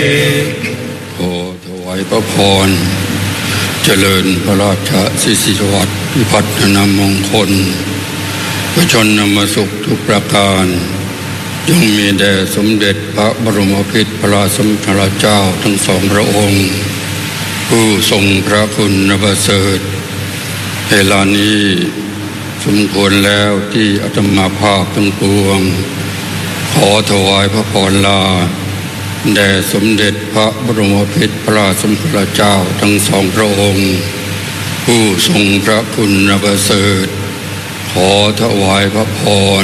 ขอถวายพระพรเจริญพระราชสิริวัตรพิพัฒนมงคลประชนมสุขทุกประการจงมีแด่สมเด็จพระบรมพิตรพระราชสมภารเจ้าทั้งสองพระองค์ผู้ทรงพระคุณประเสริฐเวลานี้สมควรแล้วที่อาตมาภาพทั้งปวงขอถวายพระพรลาแด่สมเด็จพระบรมพิตรพระราชสมภารเจ้าทั้งสองพระองค์ผู้ทรงพระคุณประเสริฐขอถวายพระพร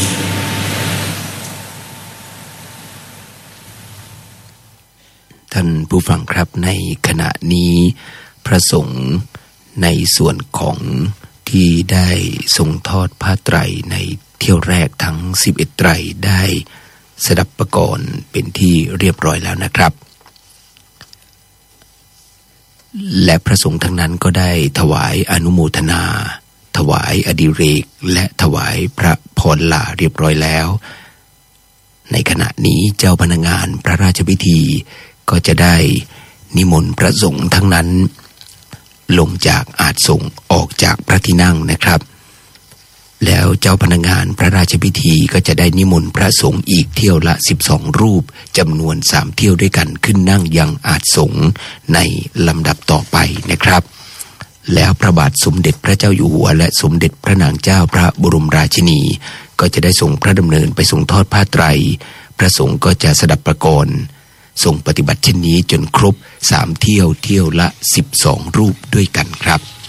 ท่านผู้ฟังครับในขณะนี้พระสงฆ์ในส่วนของที่ได้ทรงทอดผ้าไตรในเที่ยวแรกทั้ง11ไตรได้สดับประกรณ์เป็นที่เรียบร้อยแล้วนะครับและพระสงฆ์ทั้งนั้นก็ได้ถวายอนุโมทนาถวายอดิเรกและถวายพระพรลาเรียบร้อยแล้วในขณะนี้เจ้าพนักงานพระราชพิธีก็จะได้นิมนต์พระสงฆ์ทั้งนั้นลงจากอาสงฆ์ออกจากพระที่นั่งนะครับแล้วเจ้าพนักงานพระราชพิธีก็จะได้นิมนต์พระสงฆ์อีกเที่ยวละ12รูปจำนวน3เที่ยวด้วยกันขึ้นนั่งยังอาสงฆ์ในลำดับต่อไปนะครับแล้วพระบาทสมเด็จพระเจ้าอยู่หัวและสมเด็จพระนางเจ้าพระบรมราชินีก็จะได้ส่งพระดำเนินไปทรงทอดผ้าไตรพระสงฆ์ก็จะสดับประกรณ์ทรงปฏิบัติเช่นนี้จนครบ3เที่ยวละ12รูปด้วยกันครับ